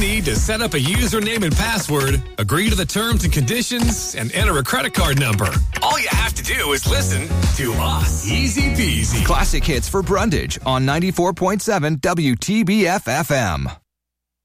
need to set up a username and password, agree to the terms and conditions, and enter a credit card number. All you have to do is listen to us. Easy peasy. Classic hits for Brundage on 94.7 WTBF FM.